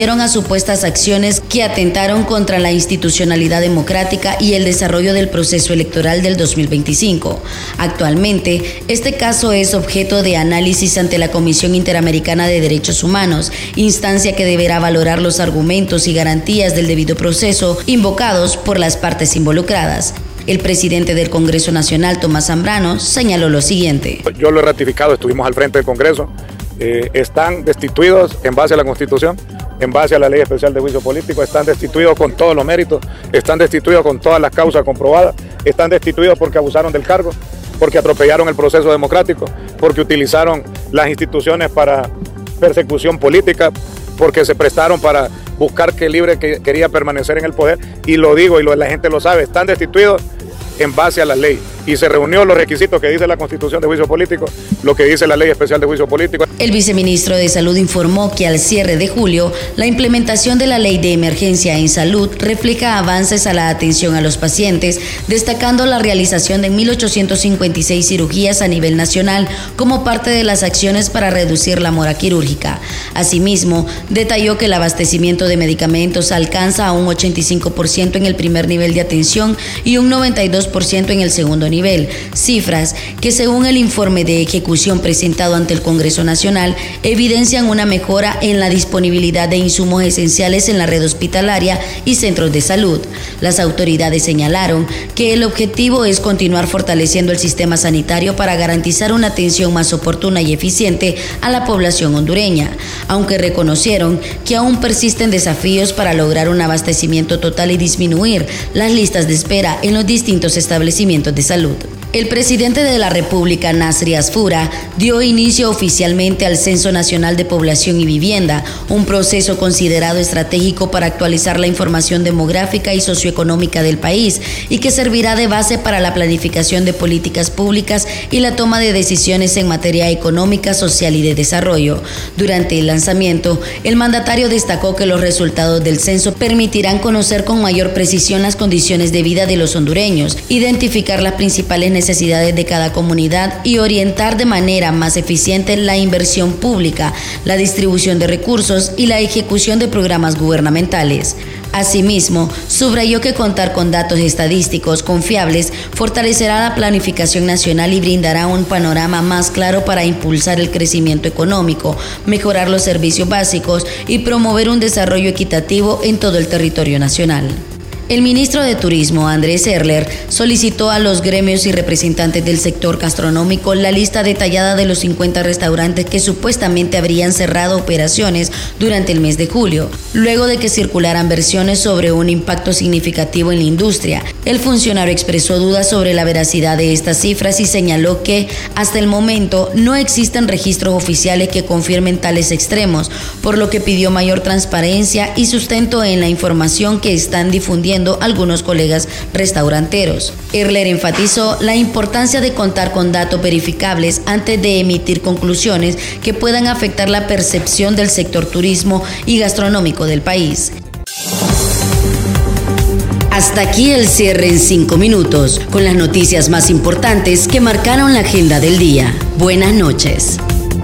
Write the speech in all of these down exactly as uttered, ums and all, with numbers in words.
a supuestas acciones que atentaron contra la institucionalidad democrática y el desarrollo del proceso electoral del dos mil veinticinco. Actualmente, este caso es objeto de análisis ante la Comisión Interamericana de Derechos Humanos, instancia que deberá valorar los argumentos y garantías del debido proceso invocados por las partes involucradas. El presidente del Congreso Nacional, Tomás Zambrano, señaló lo siguiente. Yo lo he ratificado, estuvimos al frente del Congreso, eh, están destituidos en base a la Constitución, en base a la Ley Especial de Juicio Político, están destituidos con todos los méritos, están destituidos con todas las causas comprobadas, están destituidos porque abusaron del cargo, porque atropellaron el proceso democrático, porque utilizaron las instituciones para persecución política, porque se prestaron para buscar que Libre que quería permanecer en el poder, y lo digo y lo, la gente lo sabe, están destituidos en base a la ley. Y se reunió los requisitos que dice la Constitución de Juicio Político, lo que dice la Ley Especial de Juicio Político. El viceministro de Salud informó que al cierre de julio, la implementación de la Ley de Emergencia en Salud refleja avances a la atención a los pacientes, destacando la realización de mil ochocientas cincuenta y seis cirugías a nivel nacional como parte de las acciones para reducir la mora quirúrgica. Asimismo, detalló que el abastecimiento de medicamentos alcanza a un ochenta y cinco por ciento en el primer nivel de atención y un noventa y dos por ciento en el segundo nivel, cifras que según el informe de ejecución presentado ante el Congreso Nacional evidencian una mejora en la disponibilidad de insumos esenciales en la red hospitalaria y centros de salud. Las autoridades señalaron que el objetivo es continuar fortaleciendo el sistema sanitario para garantizar una atención más oportuna y eficiente a la población hondureña, aunque reconocieron que aún persisten desafíos para lograr un abastecimiento total y disminuir las listas de espera en los distintos establecimientos de salud. El presidente de la República, Nasri Asfura, dio inicio oficialmente al Censo Nacional de Población y Vivienda, un proceso considerado estratégico para actualizar la información demográfica y socioeconómica del país y que servirá de base para la planificación de políticas públicas y la toma de decisiones en materia económica, social y de desarrollo. Durante el lanzamiento, el mandatario destacó que los resultados del censo permitirán conocer con mayor precisión las condiciones de vida de los hondureños, identificar las principales necesidades necesidades de cada comunidad y orientar de manera más eficiente la inversión pública, la distribución de recursos y la ejecución de programas gubernamentales. Asimismo, subrayó que contar con datos estadísticos confiables fortalecerá la planificación nacional y brindará un panorama más claro para impulsar el crecimiento económico, mejorar los servicios básicos y promover un desarrollo equitativo en todo el territorio nacional. El ministro de Turismo, Andrés Erler, solicitó a los gremios y representantes del sector gastronómico la lista detallada de los cincuenta restaurantes que supuestamente habrían cerrado operaciones durante el mes de julio, luego de que circularan versiones sobre un impacto significativo en la industria. El funcionario expresó dudas sobre la veracidad de estas cifras y señaló que, hasta el momento, no existen registros oficiales que confirmen tales extremos, por lo que pidió mayor transparencia y sustento en la información que están difundiendo algunos colegas restauranteros. Erler enfatizó la importancia de contar con datos verificables antes de emitir conclusiones que puedan afectar la percepción del sector turismo y gastronómico del país. Hasta aquí el cierre en cinco minutos, con las noticias más importantes que marcaron la agenda del día. Buenas noches.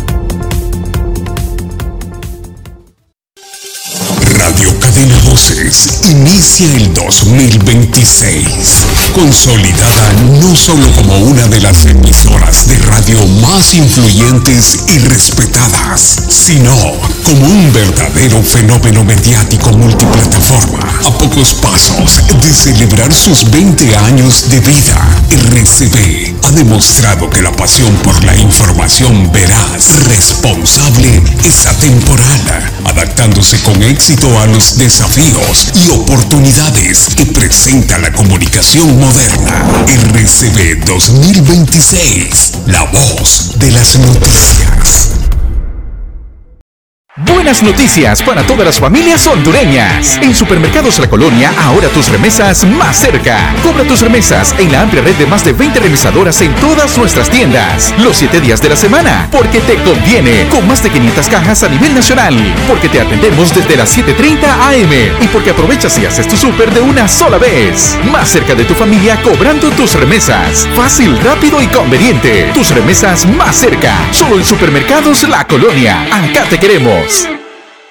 Radio Cadena Voces inicia el dos mil veintiséis, consolidada no solo como una de las emisoras de radio más influyentes y respetadas, sino como un verdadero fenómeno mediático multiplataforma, a pocos pasos de celebrar sus veinte años de vida. R C V ha demostrado que la pasión por la información veraz, responsable, es atemporal, adaptándose con éxito a los desafíos y oportunidades que presenta la comunicación moderna. R C V dos mil veintiséis, la voz de las noticias. Buenas noticias para todas las familias hondureñas. En Supermercados La Colonia, ahora tus remesas más cerca. Cobra tus remesas en la amplia red de más de veinte remesadoras en todas nuestras tiendas. Los siete días de la semana, porque te conviene. Con más de quinientas cajas a nivel nacional. Porque te atendemos desde las siete treinta a eme. Y porque aprovechas y haces tu súper de una sola vez. Más cerca de tu familia cobrando tus remesas. Fácil, rápido y conveniente. Tus remesas más cerca. Solo en Supermercados La Colonia. Acá te queremos.